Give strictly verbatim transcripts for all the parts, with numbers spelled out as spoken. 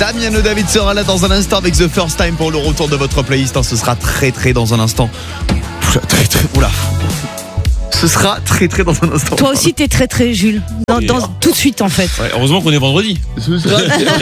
Damien Le David sera là dans un instant avec The First Time pour le retour de votre playlist. Ce sera très très dans un instant. Oula, très très. Oula. Ce sera très très dans un instant. Toi aussi t'es très très Jules. Dans, dans, tout de suite en fait. Ouais, heureusement qu'on est vendredi. Ce sera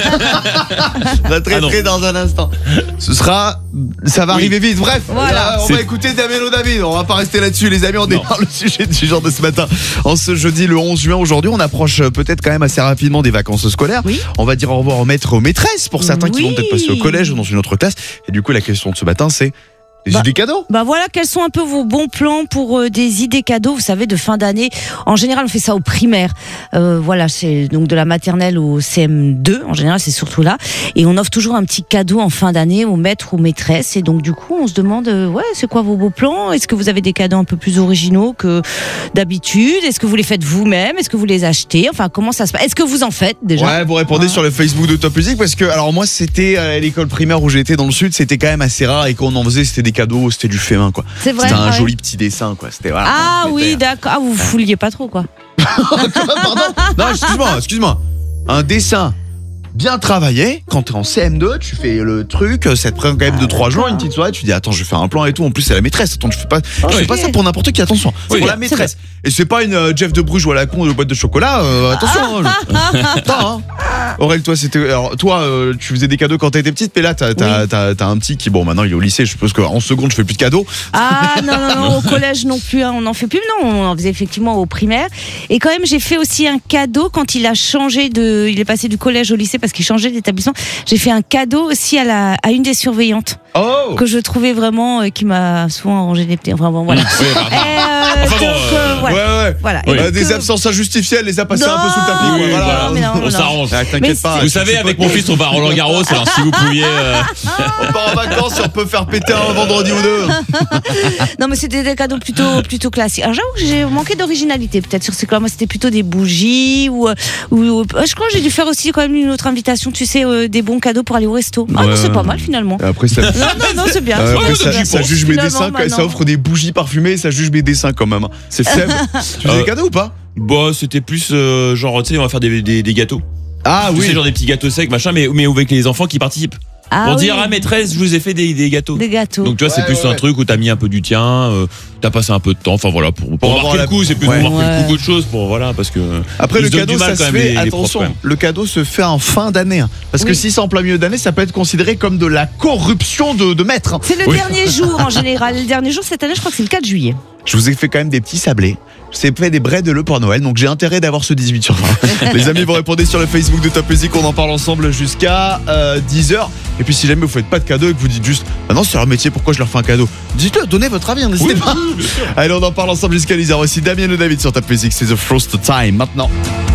très très ah dans un instant. Ce sera, ça va oui. arriver vite. Bref, voilà. là, on C'est... va écouter Damien Le David. On va pas rester là-dessus, les amis. On démarre le sujet du jour de ce matin. En ce jeudi, le onze juin, aujourd'hui, on approche peut-être quand même assez rapidement des vacances scolaires. Oui. On va dire au revoir aux maîtres, aux maîtresses pour certains oui. qui vont peut-être passer au collège ou dans une autre classe. Et du coup, la question de ce matin, c'est des bah, idées cadeaux. Bah voilà, quels sont un peu vos bons plans pour euh, des idées cadeaux, vous savez, de fin d'année. En général, on fait ça au primaire. Euh, voilà, c'est donc de la maternelle au C M deux. En général, c'est surtout là. Et on offre toujours un petit cadeau en fin d'année aux maîtres ou maîtresses. Et donc, du coup, on se demande, euh, ouais, c'est quoi vos beaux plans? Est-ce que vous avez des cadeaux un peu plus originaux que d'habitude? Est-ce que vous les faites vous-même? Est-ce que vous les achetez? Enfin, comment ça se passe? Est-ce que vous en faites déjà? Ouais, vous répondez ouais. sur le Facebook de Top Music parce que, alors moi, c'était à l'école primaire où j'étais dans le sud, c'était quand même assez rare et quand on en faisait, c'était des cadeaux, c'était du fait main quoi. C'est vrai. C'était un ouais. joli petit dessin quoi. C'était voilà. Ah oui, d'accord. Ah, vous vous fouliez pas trop quoi. Pardon. Non, excuse-moi, excuse-moi. Un dessin bien travaillé. Quand t'es en C M deux, tu fais le truc, ça te prend quand même ah, deux trois jours, une hein. petite soirée, tu dis attends, je vais faire un plan et tout. En plus, c'est la maîtresse. Attends, je fais pas, oh, je fais oui. pas ça pour n'importe qui. Attention, c'est oui, pour la maîtresse. Et c'est pas une euh, Jeff de Bruges ou à la con de boîte de chocolat. Euh, attention. hein, Attends. Hein. Aurel, toi, c'était, alors toi, euh, tu faisais des cadeaux quand t'étais petite, mais là, t'as, t'as, oui. t'as, t'as un petit qui, bon, maintenant il est au lycée. Je suppose qu'en seconde, je fais plus de cadeaux. Ah non non non, au collège non plus. Hein, on n'en fait plus. Non, on en faisait effectivement au primaire. Et quand même, j'ai fait aussi un cadeau quand il a changé de, il est passé du collège au lycée parce qu'il changeait d'établissement. J'ai fait un cadeau aussi à la, à une des surveillantes. Oh. Que je trouvais vraiment, euh, qui m'a souvent arrangé des petits. Enfin bon, voilà. Oui, bah, Et, euh, enfin, bon, donc, euh, voilà. Ouais, ouais. Voilà. Oui. Et Euh, donc, des euh, absences injustifiées, elle les a passées non, un peu sous le tapis. oui, Quoi, oui, voilà. voilà. mais non, on non. s'arrange. Ah, t'inquiète Mais pas. Vous savez, avec mon fils, on va à Roland Garros. Alors si vous pouviez. Euh... On part en vacances, on peut faire péter un vendredi ou deux. Non, mais c'était des cadeaux plutôt, plutôt classiques. Alors, j'avoue que j'ai manqué d'originalité, peut-être sur ces cas. Moi, c'était plutôt des bougies ou, ou, ou je crois que j'ai dû faire aussi quand même une autre invitation, tu sais, euh, des bons cadeaux pour aller au resto. Ah, ouais, non, c'est ouais. pas mal finalement. Après, ça. Non, non, non, c'est bien. Euh, après, c'est ça, bien. ça juge mes dessins, Finalement, ça maintenant. offre des bougies parfumées, ça juge mes dessins quand même. C'est faible. Tu faisais Euh, des cadeaux ou pas? Bah, c'était plus euh, genre, tu sais, on va faire des, des, des gâteaux. Ah Tu oui. sais, genre des petits gâteaux secs, machin, mais, mais avec les enfants qui participent. Ah, Pour oui. dire, ah maîtresse, je vous ai fait des, des gâteaux. Des gâteaux. Donc tu vois, c'est Ouais, plus ouais, un ouais. truc où t'as mis un peu du tien, euh, t'as passé un peu de temps, enfin voilà, pour, pour, Pour marquer avoir le la- coup, c'est plus ouais. pour marquer Ouais. le coup qu'autre chose, pour voilà, parce que. Après ils le se donnent cadeau du mal, ça quand se même, fait, les- les profs, attention, quand même. le cadeau se fait en fin d'année hein. Parce que Oui. si c'est en plein milieu d'année, ça peut être considéré comme de la corruption de, de maître. C'est le Oui. dernier jour en général. Le dernier jour cette année, je crois que c'est le quatre juillet. Je vous ai fait quand même des petits sablés. Je vous ai fait des bretelles pour Noël, donc j'ai intérêt d'avoir ce dix-huit sur vingt. Les amis, vous répondez sur le Facebook de Top Music, on en parle ensemble jusqu'à euh, dix heures. Et puis si jamais vous faites pas de cadeau et que vous dites juste ah non c'est leur métier, pourquoi je leur fais un cadeau, dites-le, donnez votre avis, n'hésitez Oui, pas. oui, bien sûr. Allez, on en parle ensemble jusqu'à dix heures aussi. Damien Le David sur Top Music, c'est The First Time maintenant.